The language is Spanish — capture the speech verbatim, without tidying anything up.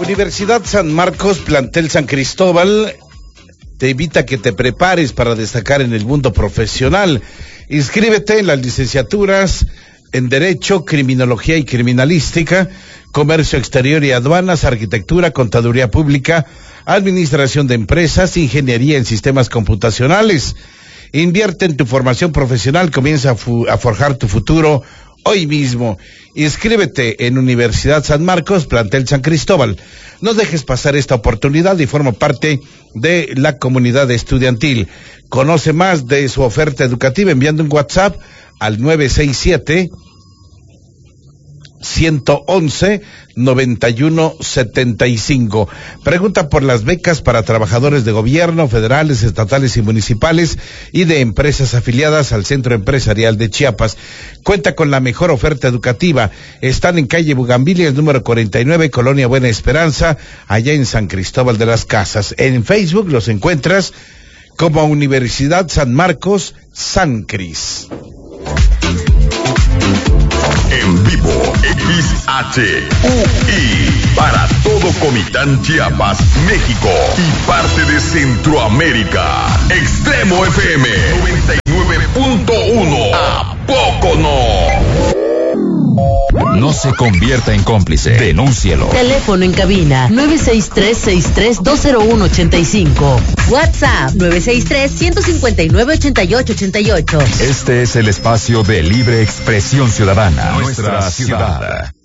Universidad San Marcos, plantel San Cristóbal, te invita a que te prepares para destacar en el mundo profesional. Inscríbete en las licenciaturas en Derecho, Criminología y Criminalística, Comercio Exterior y Aduanas, Arquitectura, Contaduría Pública, Administración de Empresas, Ingeniería en Sistemas Computacionales. Invierte en tu formación profesional, comienza a, fu- a forjar tu futuro hoy mismo. Inscríbete en Universidad San Marcos, plantel San Cristóbal. No dejes pasar esta oportunidad y forma parte de la comunidad estudiantil. Conoce más de su oferta educativa enviando un WhatsApp al nueve seis siete, uno uno, nueve uno siete cinco. Pregunta por las becas para trabajadores de gobierno, federales, estatales y municipales y de empresas afiliadas al Centro Empresarial de Chiapas. Cuenta con la mejor oferta educativa. Están en calle Bugambilias, número cuarenta y nueve, Colonia Buena Esperanza, allá en San Cristóbal de las Casas. En Facebook los encuentras como Universidad San Marcos, San Cris. En vivo, X H U I, para todo Comitán, Chiapas, México y parte de Centroamérica. Extremo F M noventa y nueve punto uno. ¿A poco no? No se convierta en cómplice. Denúncielo. Teléfono en cabina nueve seis tres, sesenta y tres, dos cero uno, ochenta y cinco. WhatsApp nueve seis tres, uno cinco nueve, ochenta y ocho ochenta y ocho. Este es el espacio de libre expresión ciudadana. Nuestra ciudad.